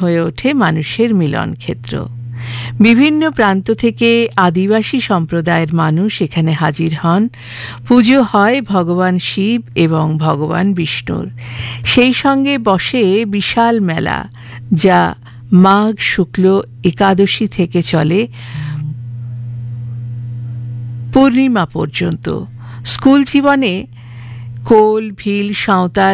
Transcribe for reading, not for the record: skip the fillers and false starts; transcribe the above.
হয়ে ওঠে মানুষের মিলন ক্ষেত্র। বিভিন্ন প্রান্ত থেকে আদিবাসী সম্প্রদায়ের মানুষ এখানে হাজির হন। পুজো হয় ভগবান শিব এবং ভগবান বিষ্ণুর। সেই সঙ্গে বসে বিশাল মেলা, যা মাঘ শুক্ল একাদশী থেকে চলে পূর্ণিমা পর্যন্ত। স্কুল জীবনে কোল, ভিল, সাঁওতাল